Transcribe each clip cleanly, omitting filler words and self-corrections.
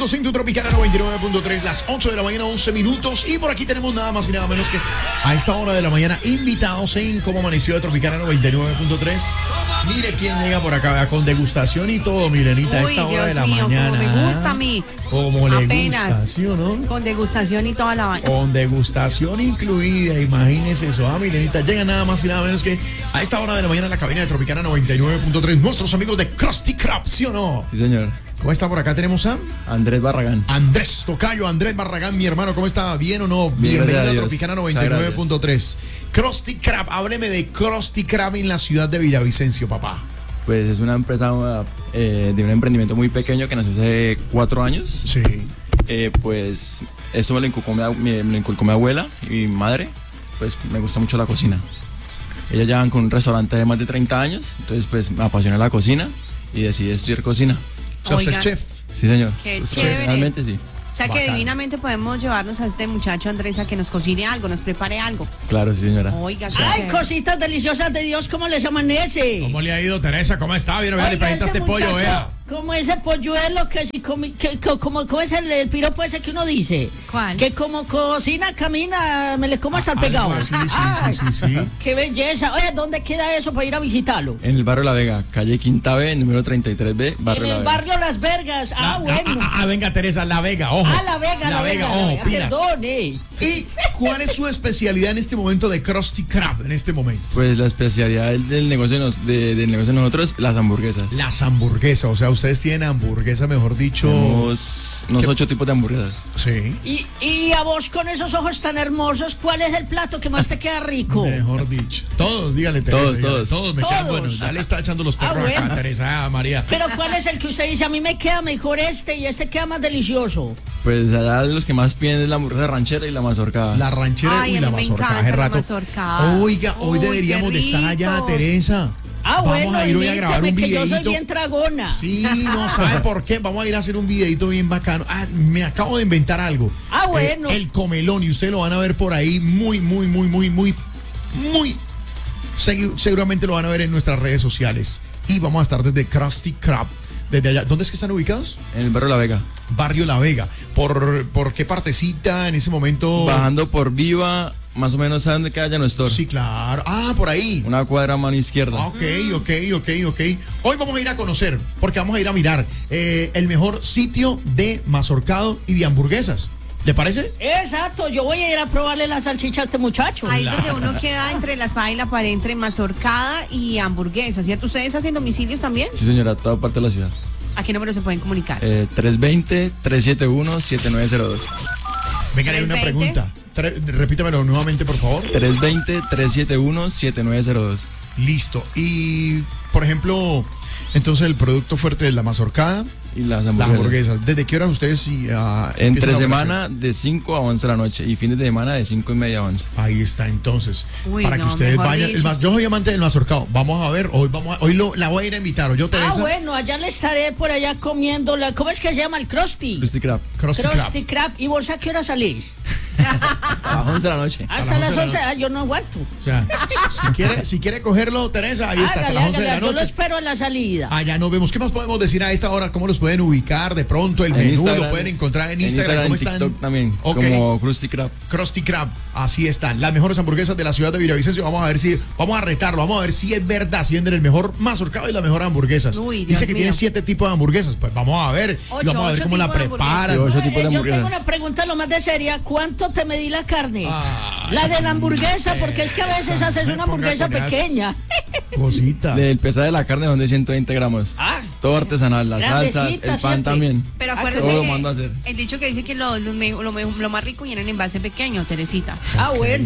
100.5 Tropicana 99.3, las 8 de la mañana, 11 minutos. Y por aquí tenemos nada más y nada menos que a esta hora de la mañana invitados en Cómo Amaneció de Tropicana 99.3. Mire quién llega por acá, con degustación y todo, Milenita, a esta hora de la mañana. Como me gusta a mí. Como le apenas gusta, ¿sí o no? Con degustación y toda la vaina. Con degustación incluida, imagínese eso. Milenita, llega nada más y nada menos que a esta hora de la mañana en la cabina de Tropicana 99.3, nuestros amigos de Krusty Krab, ¿sí o no? Sí, señor. ¿Cómo está por acá? Tenemos a Andrés Barragán. Andrés Tocayo, Andrés Barragán, mi hermano, ¿cómo está? ¿Bien o no? Bienvenido a Tropicana 99.3. Krusty Krab, hábleme de Krusty Krab en la ciudad de Villavicencio, papá. Pues es una empresa de un emprendimiento muy pequeño que nació hace 4 años. Sí. Pues esto me lo inculcó mi abuela y mi madre. Pues me gusta mucho la cocina. Ellas llevan con un restaurante de más de 30 años, entonces pues me apasiona la cocina y decidí estudiar cocina. O sea, usted es chef. Sí, señor. Qué chévere. Realmente sí. O sea que Bacán. divinamente podemos llevarnos a este muchacho Andrés a que nos cocine algo, nos prepare algo. Claro, sí, señora. Oiga, qué Ay, chévere. cositas deliciosas de Dios, ¿cómo les amanece? ¿Cómo le ha ido, Teresa? ¿Cómo está? Bien, vea, le Oiga, presenta ese este pollo, muchacho, vea. como ese polluelo que si ¿cómo es el piropo ese que uno dice? ¿Cuál? Que como cocina, camina, me le como hasta el pegado. Algo así, sí. Qué belleza. Oye, ¿dónde queda eso para ir a visitarlo? En el barrio La Vega, calle Quinta B, número 33B, barrio En La el Vega. barrio Las Vergas. Bueno. Venga, Teresa, La Vega, ojo. La Vega, ojo, pilas. Perdón, ¿Y cuál es su especialidad en este momento de Krusty Krab, en este momento? Pues la especialidad del negocio del negocio de nosotros, las hamburguesas. Las hamburguesas, o sea, ustedes tienen hamburguesa, mejor dicho. Tenemos unos 8 tipos de hamburguesas. Sí. Y a vos con esos ojos tan hermosos, ¿cuál es el plato que más te queda rico? Mejor dicho. Todos, dígale, Teresa. Todos, dígale. todos. Todos me quedan Todos. buenos. Ya le está echando los perros bueno. acá, Teresa, María. Pero ¿cuál es el que usted dice? A mí me queda mejor este y este queda más delicioso. Pues allá los que más piden es la hamburguesa ranchera y la mazorcada. La ranchera Ay, y a la mí me mazorca. encanta Hace la rato. mazorcada. Oiga, hoy Uy, deberíamos qué de estar allá, rico. Teresa. Vamos a ir hoy a grabar un invíteme, que yo soy videito. bien tragona. Sí, no sabe por qué. Vamos a ir a hacer un videito bien bacano. Me acabo de inventar algo. Bueno. El comelón, y ustedes lo van a ver por ahí muy. Seguramente lo van a ver en nuestras redes sociales. Y vamos a estar desde Krusty Krab. Desde allá. ¿Dónde es que están ubicados? En el barrio La Vega. Barrio La Vega. ¿Por qué partecita en ese momento? Bajando por Viva, más o menos, ¿saben dónde queda Llano Store? Sí, claro. Por ahí. Una cuadra a mano izquierda. Ok. Hoy vamos a ir a conocer, porque vamos a ir a mirar el mejor sitio de mazorcado y de hamburguesas. ¿Le parece? Exacto, yo voy a ir a probarle la salchicha a este muchacho. Ahí donde uno queda entre la espada y la pared, entre mazorcada y hamburguesa, ¿cierto? ¿Ustedes hacen domicilios también? Sí, señora, toda parte de la ciudad. ¿A qué número se pueden comunicar? 320-371-7902. Venga, hay una 320. pregunta. Repítamelo nuevamente, por favor. 320-371-7902. Listo. Y, por ejemplo, entonces el producto fuerte es la mazorcada, Y las las hamburguesas. hamburguesas. ¿Desde qué hora ustedes Entre empiezan la semana de 5 a 11 de la noche y fines de semana de 5:30 a 11. operación? Ahí está, entonces. Uy, para que no, ustedes mejor vayan. dicho. Es más, yo soy amante del mazorcado. Vamos a ver, la voy a ir a invitar. ¿O yo, Teresa? Bueno, allá le estaré por allá comiendo ¿cómo es que se llama? El Krusty. Krusty Krab. Krusty Krab. Krusty Krab. ¿Y vos a qué hora salís? A las 11 de la noche. Hasta las las 11 de 11, yo no aguanto. O sea, si quiere cogerlo, Teresa, ahí está, hasta las 11 de la Yo lo noche. espero en la salida. Allá nos vemos. ¿Qué más podemos decir a esta hora? ¿Cómo los pueden ubicar? De pronto el En menú Instagram. lo pueden encontrar en Instagram. En ¿Cómo están? TikTok también, Ok. como Krusty Krab. Krusty Krab, así están. Las mejores hamburguesas de la ciudad de Villavicencio. Vamos a retarlo, vamos a ver si es verdad, si venden el mejor mazorcado y las mejores hamburguesas. Uy, Dios Dice que mío. tiene 7 tipos de hamburguesas. Pues vamos a ver. Y vamos a ver Ocho cómo la tipos de preparan. hamburguesas. 8 tipos de Yo hamburguesas. tengo una pregunta lo más de seria. ¿Cuánto te medí la carne? Ay, La de la hamburguesa, porque es que a veces Teresa, haces me una ponga hamburguesa con esas pequeña. Cositas. El pesado de la carne son de 120 gramos. Ah, Todo artesanal, las salsas, grandecita el pan siempre. también. Pero Ah, acuérdese todo lo que mando a hacer. el dicho que dice que lo más rico viene en envase pequeño, Teresita. bueno.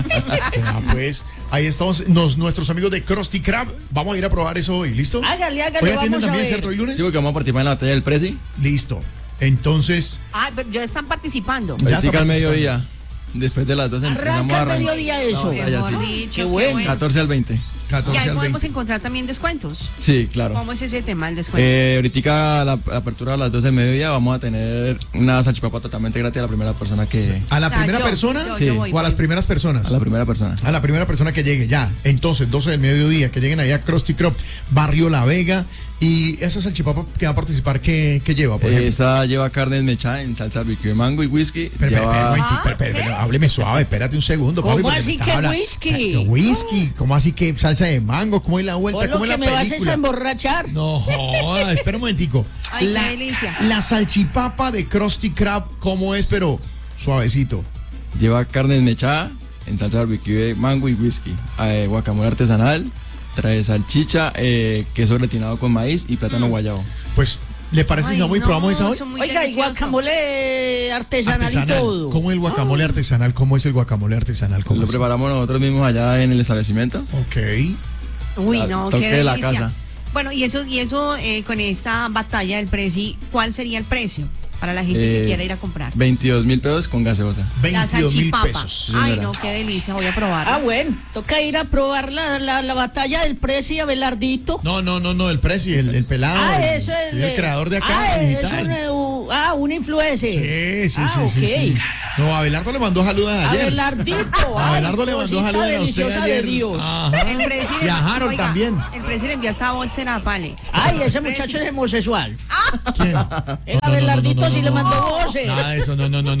Pues ahí estamos nuestros amigos de Krusty Krab. Vamos a ir a probar eso hoy. ¿Listo? Hágale, Hoy vamos atienden a también, ver. ¿cierto? Hoy lunes. Digo que vamos a participar en la batalla del Prezi. Listo. Entonces, Pero ya están participando. Ya está Ahorita al participando. mediodía. Después de las 12 empezamos a Arranca el arrancar. mediodía eso. No, allá sí. Mejor dicho, Qué bueno. 14 al 20. 14 Y ahí al podemos 20. encontrar también descuentos. Sí, claro. ¿Cómo es ese tema, el descuento? Ahorita la apertura a las 12 del mediodía vamos a tener una salchipapa totalmente gratis a la primera persona que... ¿A la O sea, primera yo- persona? yo Sí. voy, ¿O a las voy. primeras personas? A la primera persona. A la primera persona que llegue, ya. Entonces, 12 del mediodía, que lleguen allá a Krusty Krab, Barrio La Vega. Y esa salchipapa que va a participar, ¿qué lleva, por ejemplo? Esta lleva carne desmechada en salsa barbecue de mango y whisky. Pero, Lleva- pero, hábleme suave, espérate un segundo. ¿Cómo papi, porque así me estás que hablando- whisky? Whisky, ¿cómo así que salsa de mango? ¿Cómo es la vuelta? Por lo ¿Cómo es que la me vas a película? emborrachar. No joda, espera un momentico. Ay, qué delicia. La salchipapa de Krusty Krab, ¿cómo es? Pero suavecito. Lleva carne desmechada en salsa barbecue de mango y whisky. Guacamole artesanal. Trae salchicha, queso gratinado con maíz y plátano guayabo. Pues, ¿le parece Ay, si vamos y no, probamos esa hoy? son muy Oiga, y deliciosos. guacamole artesanal y todo. ¿Cómo es el guacamole artesanal? ¿Cómo es el guacamole artesanal? ¿Cómo Lo es? preparamos nosotros mismos allá en el establecimiento. Ok. Uy, Al no, toque qué de la delicia. casa. Bueno, y eso con esta batalla del precio, ¿cuál sería el precio para la gente que quiera ir a comprar? 22.000 pesos con gaseosa. La 22.000 salchipapa. pesos. Sí, Ay, señora. no, qué delicia, voy a probar. Ah, bueno, toca ir a probar la batalla del precio y Abelardito. No, el Prezi, el pelado. Eso es el creador de acá, digital. un influencer. Sí. Ok. No, Abelardo le mandó saludos ayer. Abelardito. Abelardo le mandó cosita saludos a usted deliciosa ayer. de Dios. Ajá. El presidente. Y a Harold también. El presidente envió hasta boxer a Pale. Ay, ese muchacho es homosexual. ¿Quién? El Abelardito sí le mandó voces. Nada de eso,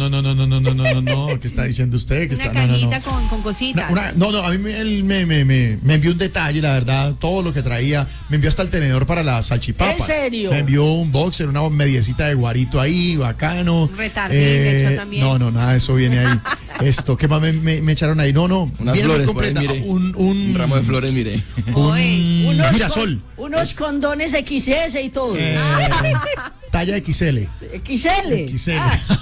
no. ¿Qué está diciendo usted? ¿Qué Una está? No. cajita con cositas. No, a mí él me envió un detalle, la verdad, todo lo que traía. Me envió hasta el tenedor para las salchipapas. ¿En serio? Me envió un boxer, una mediecita de guarito ahí, bacano. Un retardín, de hecho, también. No, nada de eso viene ahí. Esto, ¿qué más me echaron ahí? No. Unas Viene muy flores, por ahí, completa. mire. Un Un ramo de flores, mire. Uy, un girasol. Unos condones XS y todo. Talla XL. XL. XL.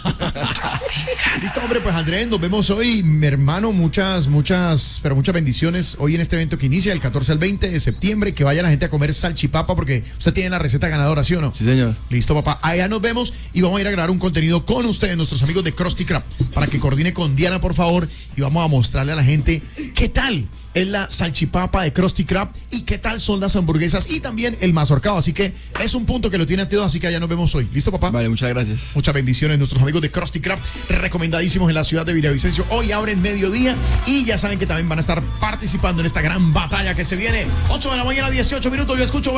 Listo, hombre, pues Andrés, nos vemos hoy. Mi hermano, muchas bendiciones hoy en este evento que inicia el 14 al 20 de septiembre. Que vaya la gente a comer salchipapa porque usted tiene la receta ganadora, ¿sí o no? Sí, señor. Listo, papá. Allá nos vemos y vamos a ir a grabar un contenido con ustedes, nuestros amigos de Krusty Krab, para que coordine con Diana, por favor, y vamos a mostrarle a la gente qué tal es la salchipapa de Krusty Krab y qué tal son las hamburguesas y también el mazorcado. Así que es un punto que lo tiene ante todo, así que allá nos vemos hoy. ¿Listo, papá? Vale, muchas gracias. Muchas bendiciones, nuestros amigos de Krusty Krab, recomendadísimos en la ciudad de Villavicencio. Hoy abren mediodía y ya saben que también van a estar participando en esta gran batalla que se viene. 8 de la mañana, 18 minutos. Yo escucho.